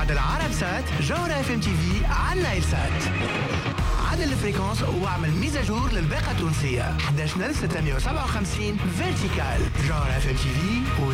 بعد العرب سات جوهرة اف ام تي في على النايل سات. عدل الفريكونس واعمل ميزاجور للباقة التونسية 11657 فيرتيكال. جوهرة اف ام تي في